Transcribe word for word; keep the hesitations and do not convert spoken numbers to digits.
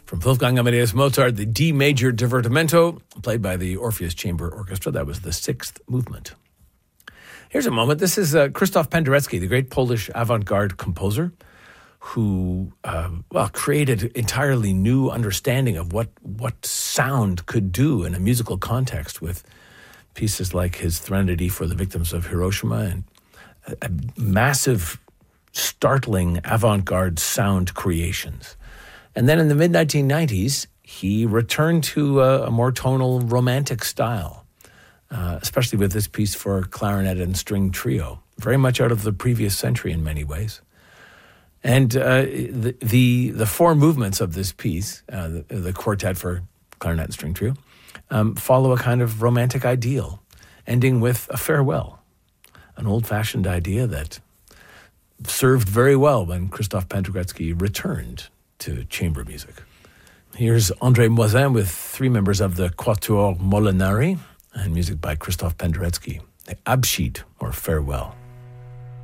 From Wolfgang Amadeus Mozart, the D major divertimento, played by the Orpheus Chamber Orchestra. That was the sixth movement. Here's a moment. This is uh, Krzysztof Penderecki, the great Polish avant-garde composer, who uh, well created an entirely new understanding of what what sound could do in a musical context with pieces like his Threnody for the Victims of Hiroshima and a, a massive, startling avant-garde sound creations. And then in the mid nineteen nineties, he returned to a, a more tonal romantic style, uh, especially with this piece for clarinet and string trio, very much out of the previous century in many ways. And uh, the, the the four movements of this piece, uh, the, the quartet for clarinet and string trio, um, follow a kind of romantic ideal, ending with a farewell, an old-fashioned idea that served very well when Krzysztof Penderecki returned to chamber music. Here's André Moisin with three members of the Quatuor Molinari and music by Krzysztof Penderecki, the Abschied, or Farewell.